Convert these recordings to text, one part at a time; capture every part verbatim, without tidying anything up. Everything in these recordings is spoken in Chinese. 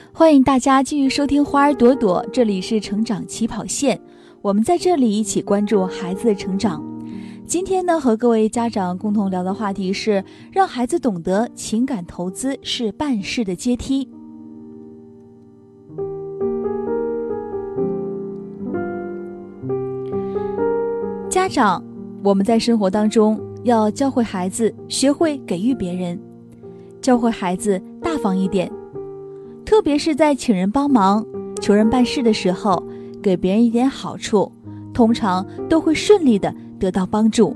欢迎大家继续收听花儿朵朵，这里是成长起跑线，我们在这里一起关注孩子的成长。今天呢，和各位家长共同聊的话题是让孩子懂得情感投资是办事的阶梯。家长，我们在生活当中要教会孩子学会给予别人，教会孩子大方一点，特别是在请人帮忙、求人办事的时候，给别人一点好处，通常都会顺利的得到帮助。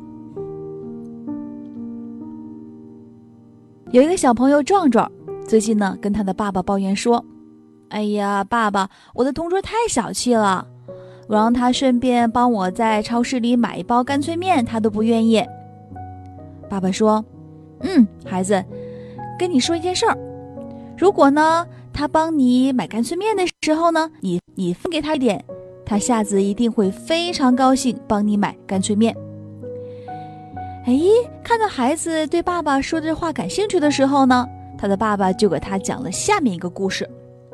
有一个小朋友壮壮，最近呢跟他的爸爸抱怨说：哎呀，爸爸，我的同桌太小气了，我让他顺便帮我在超市里买一包干脆面，他都不愿意。爸爸说：嗯，孩子，跟你说一件事儿，如果呢他帮你买干脆面的时候呢，你你分给他一点，他下次一定会非常高兴帮你买干脆面。哎，看到孩子对爸爸说这话感兴趣的时候呢，他的爸爸就给他讲了下面一个故事。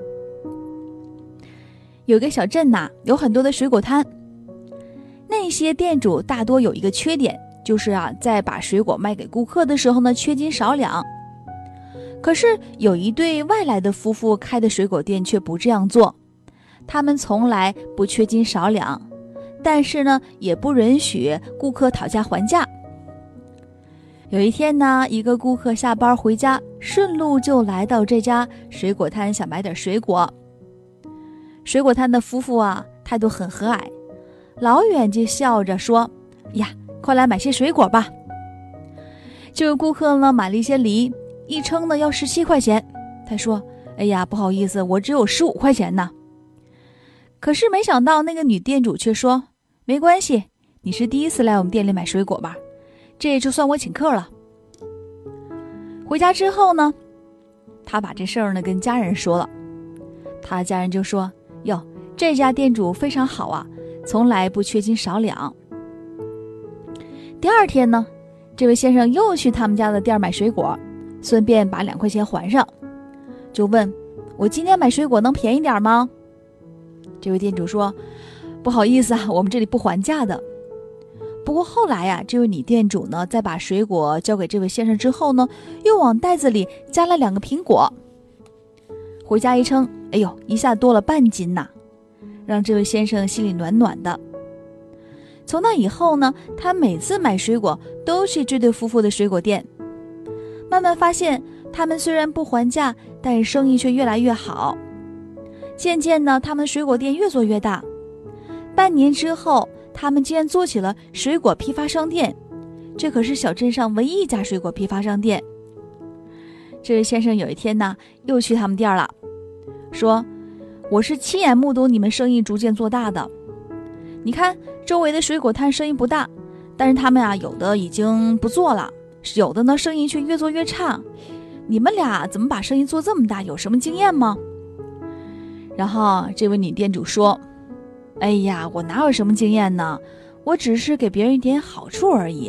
有个小镇呐，有很多的水果摊，那些店主大多有一个缺点，就是啊，在把水果卖给顾客的时候呢，缺斤少两。可是有一对外来的夫妇开的水果店却不这样做，他们从来不缺斤少两，但是呢，也不允许顾客讨价还价。有一天呢，一个顾客下班回家，顺路就来到这家水果摊，想买点水果。水果摊的夫妇啊，态度很和蔼，老远就笑着说：呀，快来买些水果吧。这个顾客呢，买了一些梨，一称呢要十七块钱。他说：哎呀，不好意思，我只有十五块钱呢。可是没想到那个女店主却说：没关系，你是第一次来我们店里买水果吧，这就算我请客了。回家之后呢，他把这事儿呢跟家人说了，他的家人就说：哟，这家店主非常好啊，从来不缺斤少两。第二天呢，这位先生又去他们家的店买水果，顺便把两块钱还上，就问：我今天买水果能便宜点吗？这位店主说：不好意思啊，我们这里不还价的。不过后来呀、啊，这位女店主呢，在把水果交给这位先生之后呢，又往袋子里加了两个苹果。回家一称，哎呦，一下多了半斤呐，让这位先生心里暖暖的。从那以后呢，他每次买水果都去这对夫妇的水果店，慢慢发现他们虽然不还价，但是生意却越来越好。渐渐呢，他们的水果店越做越大，半年之后，他们竟然做起了水果批发商店，这可是小镇上唯一一家水果批发商店。这位先生有一天呢，又去他们店了，说：我是亲眼目睹你们生意逐渐做大的，你看周围的水果摊生意不大，但是他们啊，有的已经不做了，有的呢生意却越做越差，你们俩怎么把生意做这么大，有什么经验吗？然后这位女店主说：哎呀，我哪有什么经验呢，我只是给别人一点好处而已。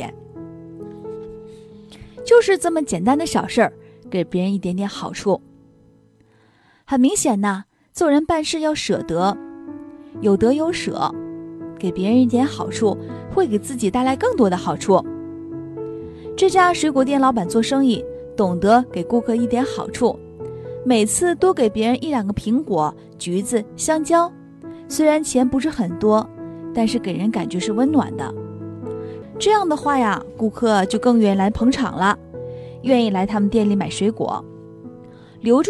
就是这么简单的小事儿，给别人一点点好处。很明显呐，做人办事要舍得，有得有舍，给别人一点好处，会给自己带来更多的好处。这家水果店老板做生意，懂得给顾客一点好处，每次多给别人一两个苹果、橘子、香蕉，虽然钱不是很多，但是给人感觉是温暖的。这样的话呀，顾客就更愿意来捧场了，愿意来他们店里买水果，留住